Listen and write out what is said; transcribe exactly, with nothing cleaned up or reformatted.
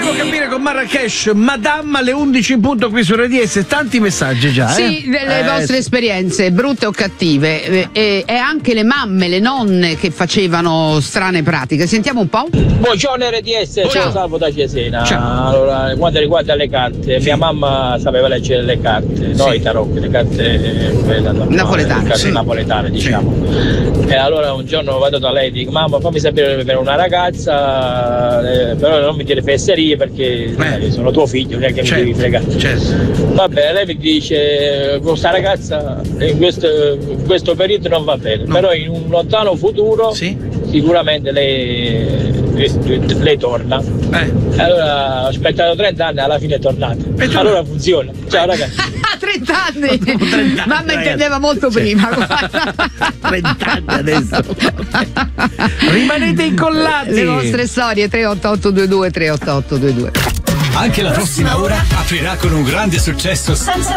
Volevo capire con Marrakesh, Madame alle undici in punto qui su Radio S, tanti messaggi già. Sì, eh? delle eh, vostre sì. esperienze, brutte o cattive, e, e, e anche le mamme, le nonne che facevano strane pratiche. Sentiamo un po'. Buongiorno R D S, ciao, salvo da Cesena. Ciao. Allora, quanto riguarda le carte, Sì. mia mamma sapeva leggere le carte, Sì. noi tarocchi, le carte quelle normali, Napoletane, le carte sì. napoletane, diciamo. E allora un giorno vado da lei e dico: mamma, fammi sapere per una ragazza, eh, però non mi dire fesserie perché eh. sono tuo figlio, non è che Certo, mi devi fregare. certo. Va bene, lei mi dice: questa ragazza in questo, in questo periodo non va bene, No. però in un lontano futuro Sì? sicuramente lei, lei, lei torna. Eh. Allora ho aspettato trenta anni, alla fine è tornata. E tu- Allora funziona. Ciao ragazzi. trenta anni! trenta anni, Mamma ragazzi. intendeva molto Sì. prima. trenta anni adesso. Rimanete incollati. Le vostre storie tre otto otto due due tre otto otto due due. Anche la prossima ora aprirà con un grande successo